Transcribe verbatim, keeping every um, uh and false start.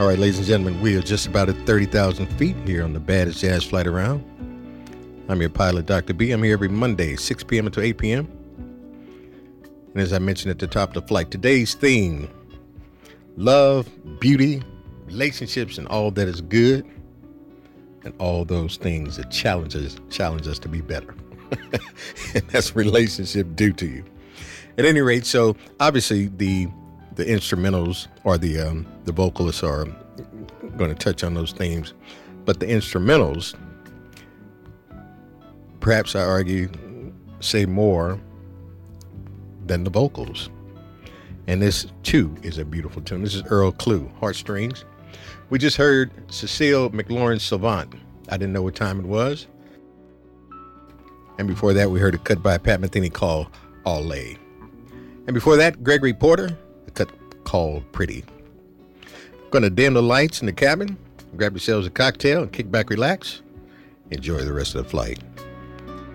All right, ladies and gentlemen, we are just about at thirty thousand feet here on the baddest jazz flight around. I'm your pilot, Doctor B. I'm here every Monday, six p.m. until eight p.m. And as I mentioned at the top of the flight, today's theme, love, beauty, relationships, and all that is good, and all those things that challenge us, challenge us to be better. And that's relationship due to you. At any rate, so obviously the the instrumentals or the um, the vocalists are going to touch on those themes, but the instrumentals, perhaps I argue, say more than the vocals. And this too is a beautiful tune. This is Earl Klugh, Heartstrings. We just heard Cecile McLaurin Salvant. I didn't know what time it was. And before that, we heard a cut by Pat Metheny called Allé. And before that, Gregory Porter, a cut called Pretty. Going to dim the lights in the cabin, grab yourselves a cocktail and kick back, relax. Enjoy the rest of the flight.